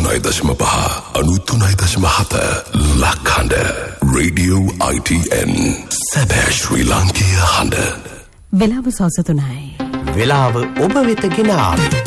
89.5 93.7 ලක්හඬ Radio ITN සැබෑ ශ්‍රී ලාංකීය හඬ. වෙලාව සවස 3යි. වෙලාව ඔබ වෙත ගෙන ආවේ